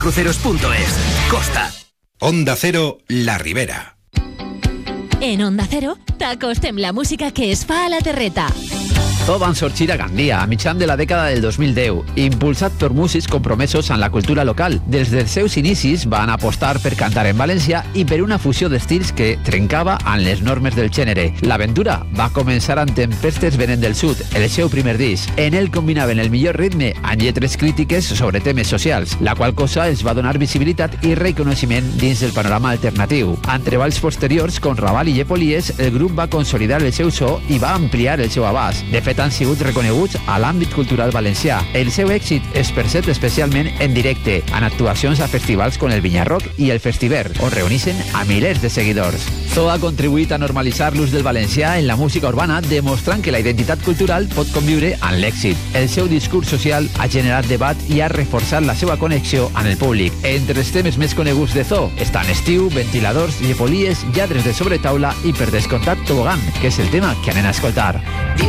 Cruceros.es. Costa. Onda Cero, La Ribera. En Onda Cero, t'acostem la música que es fa a la terreta. Tot van sorgir a Gandia, a mitjan de la dècada del 2010, impulsat per músics compromesos en la cultura local. Des dels seus inicis van apostar per cantar en valencià i per una fusió d'estils que trencava amb les normes del gènere. L'aventura va començar amb Tempestes venen del sud, el seu primer disc. En ell combinaven el millor ritme amb lletres crítiques sobre temes socials, la qual cosa els va donar visibilitat i reconeixement dins del panorama alternatiu. Amb treballs posteriors, com Raval i Llepolies, el grup va consolidar el seu so i va ampliar el seu abast. De fet, han sigut reconeguts a l'àmbit cultural valencià. El seu èxit es percep especialment en directe, en actuacions a festivals com el Vinyarrock i el Festiver, on reuneixen a milers de seguidors. Zo ha contribuït a normalitzar l'ús del valencià en la música urbana, demostrant que la identitat cultural pot conviure amb l'èxit. El seu discurs social ha generat debat i ha reforçat la seva connexió amb el públic. Entre els temes més coneguts de Zo estan Estiu, Ventiladors, Llepolies, Lladres de sobretaula i, per descomptat, Tobogán, que és el tema que anem a escoltar.